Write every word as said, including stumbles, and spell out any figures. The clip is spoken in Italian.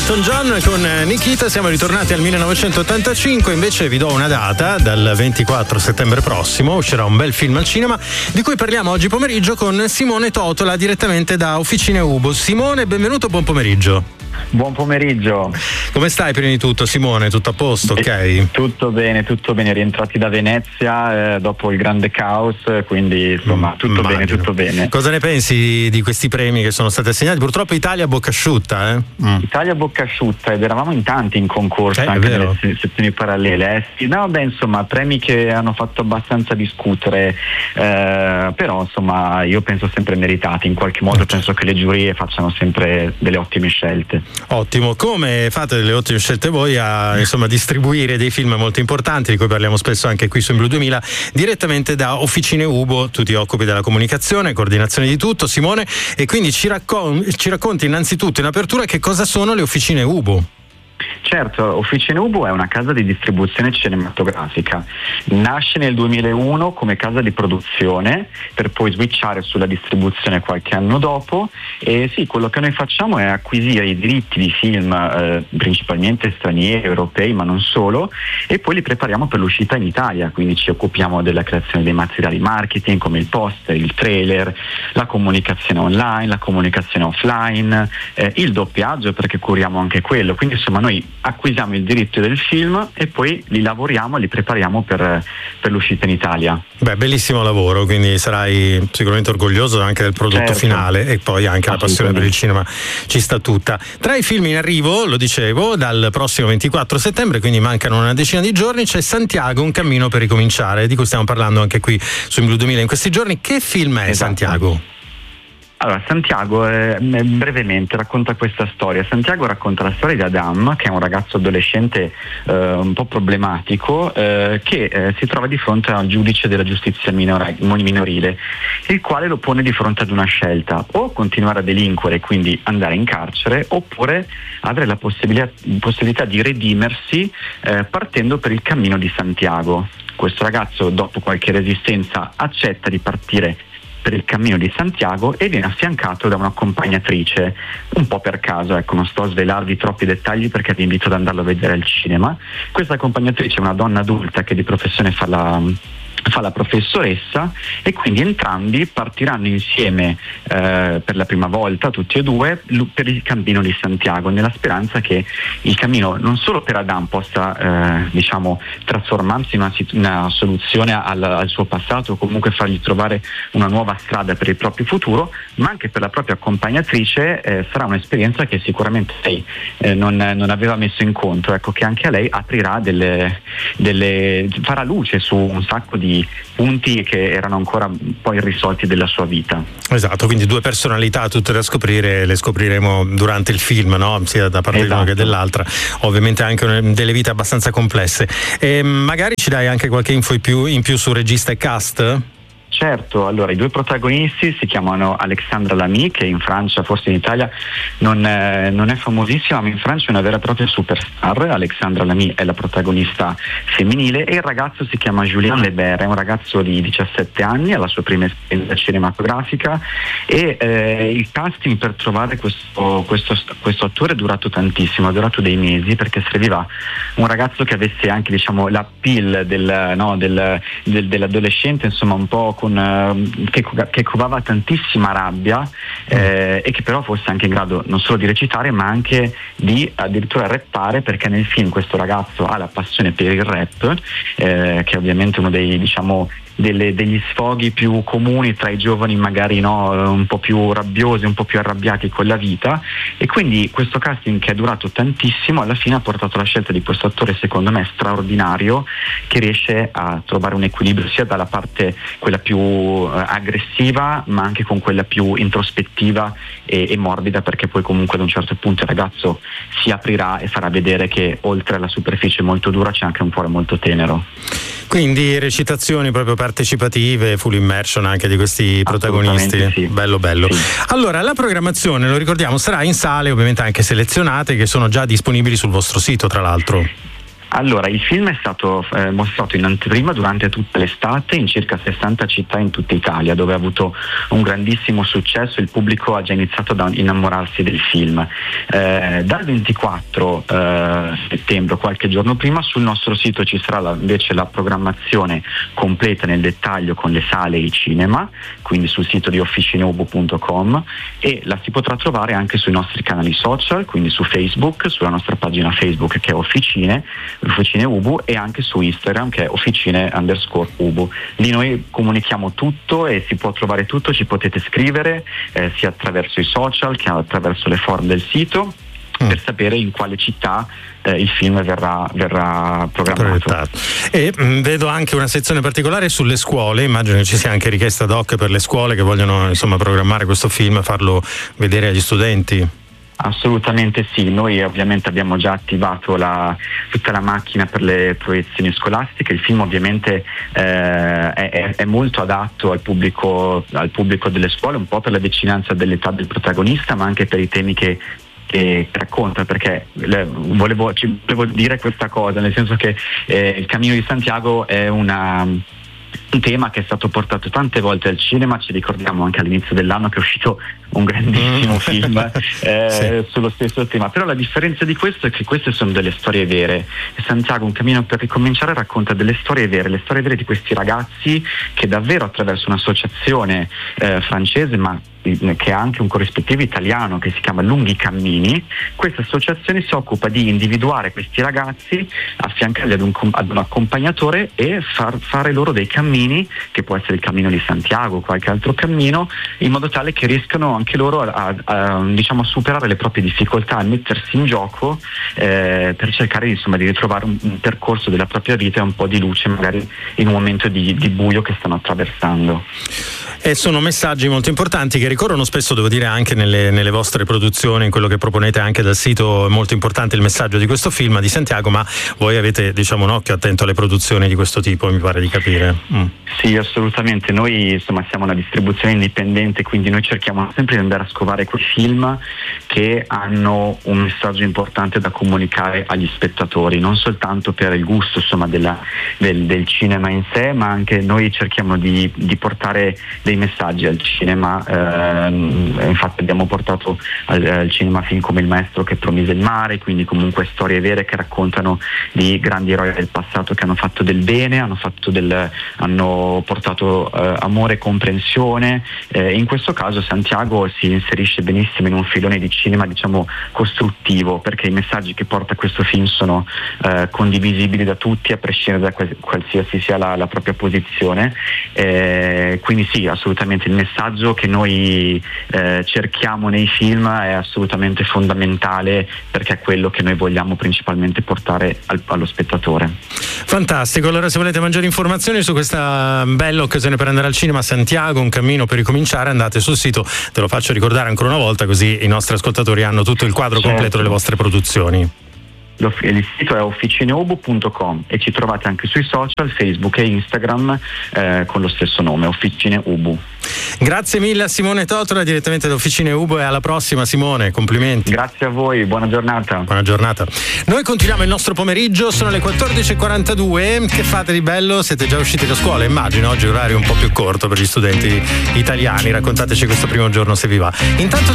Elton John con Nikita. Siamo ritornati al millenovecentottantacinque, invece vi do una data: dal ventiquattro settembre prossimo uscirà un bel film al cinema di cui parliamo oggi pomeriggio con Simone Totola, direttamente da Officine Ubo. Simone, benvenuto, buon pomeriggio. Buon pomeriggio. Come stai prima di tutto, Simone? Tutto a posto, ok? Eh, tutto bene, tutto bene, rientrati da Venezia eh, dopo il grande caos, quindi insomma tutto Immagino. bene, tutto bene. Cosa ne pensi di questi premi che sono stati assegnati? Purtroppo Italia a bocca asciutta, eh? Mm. Italia a bocca asciutta, ed eravamo in tanti in concorso, eh, anche nelle sezioni parallele. Eh, sì, no, beh, insomma, premi che hanno fatto abbastanza discutere, eh, però insomma io penso sempre meritati, in qualche modo certo. Penso che le giurie facciano sempre delle ottime scelte. Ottimo, come fate delle ottime scelte voi a insomma distribuire dei film molto importanti di cui parliamo spesso anche qui su In Blu duemila, direttamente da Officine Ubo. Tu ti occupi della comunicazione, coordinazione di tutto, Simone, e quindi ci, raccon- ci racconti innanzitutto in apertura che cosa sono le Officine Ubo. Certo, Officine Ubo è una casa di distribuzione cinematografica. Nasce nel duemilauno come casa di produzione per poi switchare sulla distribuzione qualche anno dopo, e sì, quello che noi facciamo è acquisire i diritti di film eh, principalmente stranieri, europei, ma non solo, e poi li prepariamo per l'uscita in Italia, quindi ci occupiamo della creazione dei materiali marketing come il poster, il trailer, la comunicazione online, la comunicazione offline, eh, il doppiaggio, perché curiamo anche quello, quindi insomma noi acquisiamo il diritto del film e poi li lavoriamo e li prepariamo per, per l'uscita in Italia. Beh, bellissimo lavoro, quindi sarai sicuramente orgoglioso anche del prodotto certo. finale, e poi anche la passione per il cinema ci sta tutta. Tra i film in arrivo, lo dicevo, dal prossimo ventiquattro settembre, quindi mancano una decina di giorni, c'è Santiago, un cammino per ricominciare, di cui stiamo parlando anche qui su In Blu duemila in questi giorni. Che film è esatto. Santiago? Allora, Santiago eh, brevemente racconta questa storia. Santiago racconta la storia di Adam, che è un ragazzo adolescente eh, un po' problematico, eh, che eh, si trova di fronte al giudice della giustizia minore, minorile, il quale lo pone di fronte ad una scelta: o continuare a delinquere, quindi andare in carcere, oppure avere la possibilità, possibilità di redimersi eh, partendo per il cammino di Santiago. Questo ragazzo, dopo qualche resistenza, accetta di partire per il cammino di Santiago e viene affiancato da un'accompagnatrice, un po' per caso, ecco, non sto a svelarvi troppi dettagli perché vi invito ad andarlo a vedere al cinema. Questa accompagnatrice è una donna adulta che di professione fa la fa la professoressa, e quindi entrambi partiranno insieme eh, per la prima volta, tutti e due, l- per il cammino di Santiago, nella speranza che il cammino non solo per Adam possa eh, diciamo trasformarsi in una, sit- una soluzione al, al suo passato, o comunque fargli trovare una nuova strada per il proprio futuro, ma anche per la propria accompagnatrice eh, sarà un'esperienza che sicuramente lei eh, non, non aveva messo in conto, ecco, che anche a lei aprirà delle, delle farà luce su un sacco di punti che erano ancora poi irrisolti della sua vita. Esatto, quindi due personalità tutte da scoprire, le scopriremo durante il film, no? Sia da parte esatto. di una che dell'altra, ovviamente anche delle vite abbastanza complesse. E magari ci dai anche qualche info in più, in più su regista e cast? Certo, allora i due protagonisti si chiamano Alexandra Lamy, che in Francia, forse in Italia non è, non è famosissima, ma in Francia è una vera e propria superstar. Alexandra Lamy è la protagonista femminile, e il ragazzo si chiama Julien Lebert, è un ragazzo di diciassette anni, ha la sua prima esperienza cinematografica, e eh, il casting per trovare questo, questo, questo attore è durato tantissimo, è durato dei mesi, perché serviva un ragazzo che avesse anche, diciamo, l'appeal del, no, del, del, dell'adolescente, insomma un po' con, che, che covava tantissima rabbia eh, e che però fosse anche in grado non solo di recitare, ma anche di addirittura rappare, perché nel film questo ragazzo ha la passione per il rap, eh, che è ovviamente uno dei, diciamo, Delle, degli sfoghi più comuni tra i giovani, magari no, un po' più rabbiosi, un po' più arrabbiati con la vita, e quindi questo casting, che è durato tantissimo, alla fine ha portato alla scelta di questo attore secondo me straordinario, che riesce a trovare un equilibrio sia dalla parte quella più eh, aggressiva, ma anche con quella più introspettiva e, e morbida, perché poi comunque ad un certo punto il ragazzo si aprirà e farà vedere che oltre alla superficie molto dura c'è anche un cuore molto tenero. Quindi recitazioni proprio partecipative, full immersion anche di questi protagonisti. Sì. Bello bello. Sì. Allora, la programmazione, lo ricordiamo, sarà in sale, ovviamente anche selezionate, che sono già disponibili sul vostro sito, tra l'altro. Allora, il film è stato eh, mostrato in anteprima durante tutta l'estate in circa sessanta città in tutta Italia, dove ha avuto un grandissimo successo. Il pubblico ha già iniziato ad innamorarsi del film. Eh, dal ventiquattro eh, settembre, qualche giorno prima, sul nostro sito ci sarà la, invece la programmazione completa nel dettaglio con le sale e i cinema, quindi sul sito di officineubu punto com, e la si potrà trovare anche sui nostri canali social, quindi su Facebook, sulla nostra pagina Facebook che è Officine, Officine Ubu, e anche su Instagram che è Officine underscore Ubu. Lì noi comunichiamo tutto e si può trovare tutto, ci potete scrivere eh, sia attraverso i social che attraverso le form del sito mm. per sapere in quale città eh, il film verrà, verrà programmato. E mh, vedo anche una sezione particolare sulle scuole, immagino che ci sia anche richiesta ad hoc per le scuole che vogliono insomma programmare questo film e farlo vedere agli studenti. Assolutamente sì, noi ovviamente abbiamo già attivato la, tutta la macchina per le proiezioni scolastiche. Il film ovviamente eh, è, è molto adatto al pubblico, al pubblico delle scuole, un po' per la vicinanza dell'età del protagonista, ma anche per i temi che che racconta, perché le, volevo, ci volevo dire questa cosa, nel senso che eh, il Cammino di Santiago è una un tema che è stato portato tante volte al cinema. Ci ricordiamo anche all'inizio dell'anno che è uscito un grandissimo film eh, sì. sullo stesso tema, però la differenza di questo è che queste sono delle storie vere. Santiago, un cammino per ricominciare, racconta delle storie vere, le storie vere di questi ragazzi che davvero attraverso un'associazione eh, francese, ma che ha anche un corrispettivo italiano che si chiama Lunghi Cammini, questa associazione si occupa di individuare questi ragazzi, affiancarli ad un, ad un accompagnatore e far fare loro dei cammini, che può essere il cammino di Santiago o qualche altro cammino, in modo tale che riescano anche loro a, a, a, diciamo, a superare le proprie difficoltà, a mettersi in gioco eh, per cercare insomma, di ritrovare un, un percorso della propria vita e un po' di luce magari in un momento di, di buio che stanno attraversando. E sono messaggi molto importanti che ricorrono spesso, devo dire, anche nelle, nelle vostre produzioni, in quello che proponete anche dal sito. È molto importante il messaggio di questo film di Santiago, ma voi avete, diciamo, un occhio attento alle produzioni di questo tipo, mi pare di capire. Mm. Sì, assolutamente. Noi insomma siamo una distribuzione indipendente, quindi noi cerchiamo sempre di andare a scovare quei film che hanno un messaggio importante da comunicare agli spettatori, non soltanto per il gusto insomma della, del, del cinema in sé, ma anche noi cerchiamo di, di portare dei messaggi al cinema. Eh, infatti abbiamo portato al, al cinema film come Il maestro che promise il mare, quindi comunque storie vere che raccontano di grandi eroi del passato che hanno fatto del bene, hanno fatto del hanno portato eh, amore e comprensione. Eh, in questo caso Santiago si inserisce benissimo in un filone di cinema, diciamo, costruttivo, perché i messaggi che porta questo film sono eh, condivisibili da tutti, a prescindere da qual- qualsiasi sia la, la propria posizione. Eh, quindi sì, assolutamente il messaggio che noi eh, cerchiamo nei film è assolutamente fondamentale, perché è quello che noi vogliamo principalmente portare al, allo spettatore. Fantastico. Allora, se volete maggiori informazioni su questa bella occasione per andare al cinema, Santiago, un cammino per ricominciare, andate sul sito. Te lo faccio ricordare ancora una volta, così i nostri ascoltatori hanno tutto il quadro certo. completo delle vostre produzioni. Il sito è officineubu punto com e ci trovate anche sui social, Facebook e Instagram eh, con lo stesso nome, Officine Ubu. Grazie mille a Simone Totola, direttamente da Officine Ubu, e alla prossima, Simone, complimenti. Grazie a voi, buona giornata. Buona giornata. Noi continuiamo il nostro pomeriggio, sono le quattordici e quarantadue. Che fate di bello? Siete già usciti da scuola? Immagino oggi orario un po' più corto per gli studenti italiani. Raccontateci questo primo giorno se vi va. Intanto